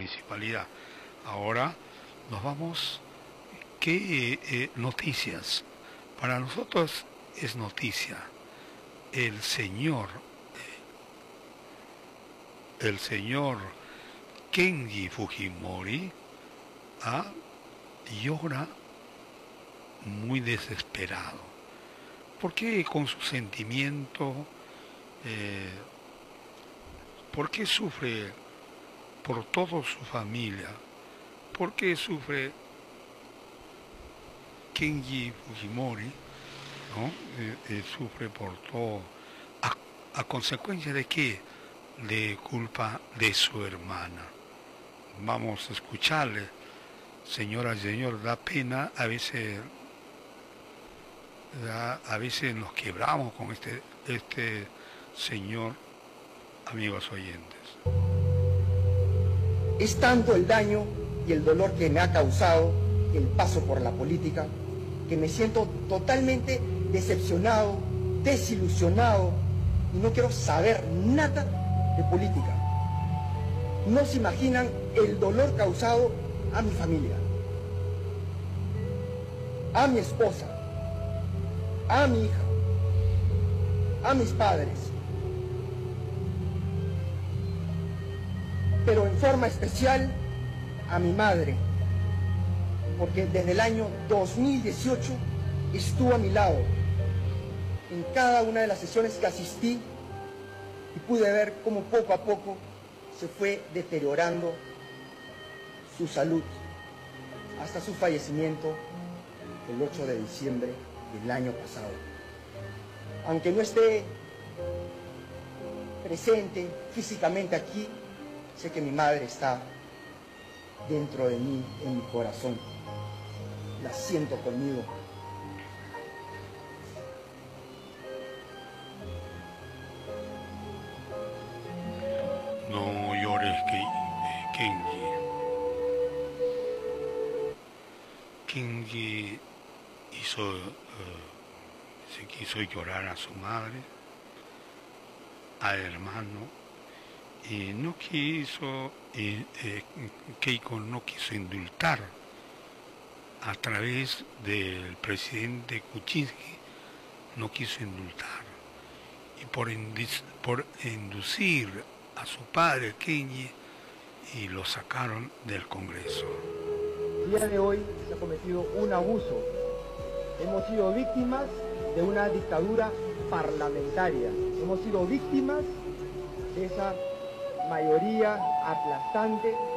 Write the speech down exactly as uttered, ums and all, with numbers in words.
municipalidad. Ahora nos vamos, ¿qué eh, eh, noticias? Para nosotros es noticia. El señor, el señor Kenji Fujimori ah, llora muy desesperado. ¿Por qué con su sentimiento? Eh, ¿Por qué sufre por toda su familia? ¿Por qué sufre Kenji Fujimori? ¿No? Eh, eh, sufre por todo. ¿A, a consecuencia de qué? De culpa de su hermana. Vamos a escucharle. Señora y señor, da pena, a veces, da, a veces nos quebramos con este, este señor, amigos oyentes. Es tanto el daño y el dolor que me ha causado el paso por la política, que me siento totalmente decepcionado, desilusionado, y no quiero saber nada de política. No se imaginan el dolor causado a mi familia, a mi esposa, a mi hija, a mis padres, pero en forma especial a mi madre, porque desde el año dos mil dieciocho estuvo a mi lado en cada una de las sesiones que asistí y pude ver cómo poco a poco se fue deteriorando su salud hasta su fallecimiento el ocho de diciembre del año pasado. Aunque no esté presente físicamente aquí, sé que mi madre está dentro de mí, en mi corazón. La siento conmigo. No llores, Kenji. Kenji hizo, uh, se quiso llorar a su madre, al hermano, y no quiso, eh, eh, Keiko no quiso indultar a través del presidente Kuczynski, no quiso indultar. Y por, por inducir a su padre, Kenji, y lo sacaron del Congreso. El día de hoy se ha cometido un abuso. Hemos sido víctimas de una dictadura parlamentaria. Hemos sido víctimas de esa mayoría aplastante